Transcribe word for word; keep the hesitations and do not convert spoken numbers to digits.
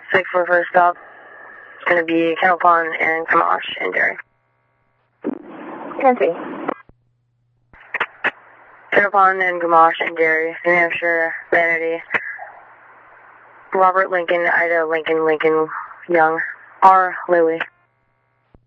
Six for first stop. It's going to be Kennel Pond and Gamache and Dairy. ten three. Kennel Pond and Gamache and Dairy. New Hampshire, Vanity. Robert Lincoln, Ida Lincoln, Lincoln Young. R. Lily.